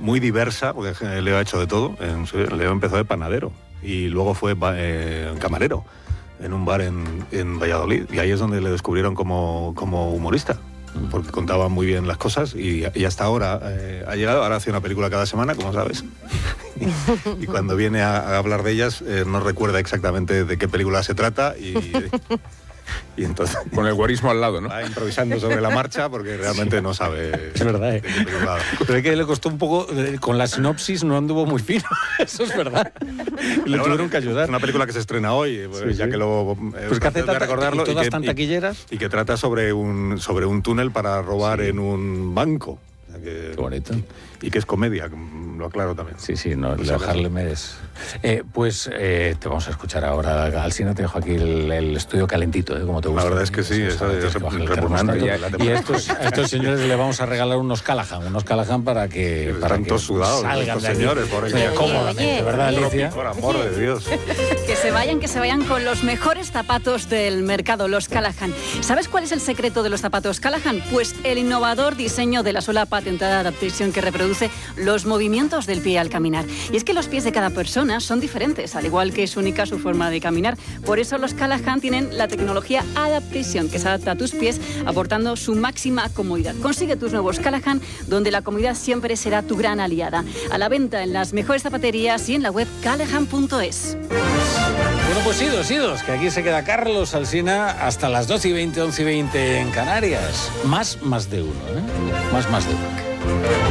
muy diversa, porque Leo ha hecho de todo. Leo empezó de panadero y luego fue camarero en un bar en Valladolid, y ahí es donde le descubrieron como humorista, porque contaba muy bien las cosas, y hasta ahora ha llegado. Ahora hace una película cada semana, como sabes, y cuando viene a hablar de ellas no recuerda exactamente de qué película se trata, y entonces con el guarismo al lado, ¿no? Va improvisando sobre la marcha porque realmente no sabe. Es verdad, Pero es que le costó un poco, con la sinopsis no anduvo muy fino, eso es verdad. Y le tuvieron que ayudar. Es una película que se estrena hoy, pues, ya que lo... Pues que hace recordarlo, y todas tan taquilleras. Y que trata sobre un túnel para robar en un banco. O sea Qué bonito. Y que es comedia, lo aclaro también. Sí, no, Leo Harlem es... te vamos a escuchar ahora, Alsina, te dejo aquí el estudio calentito, como te gusta. La verdad es que sí, es repugnante. Y a estos señores le vamos a regalar unos Callahan para que... Están todos sudados salgan estos señores, por ahí. Cómodamente, ¿verdad, Alicia? Por amor de Dios. Que se vayan con los mejores zapatos del mercado, los Callahan. ¿Sabes cuál es el secreto de los zapatos Callahan? Pues el innovador diseño de la suela patentada Adaptation, que reproduce los movimientos del pie al caminar. Y es que los pies de cada persona son diferentes, al igual que es única su forma de caminar. Por eso los Callahan tienen la tecnología Adaptation, que se adapta a tus pies, aportando su máxima comodidad. Consigue tus nuevos Callahan, donde la comodidad siempre será tu gran aliada. A la venta en las mejores zapaterías y en la web callahan.es. Bueno, pues idos, que aquí se queda Carlos Alsina hasta las 12:20, 11:20 en Canarias. Más de uno, ¿eh? Más de uno.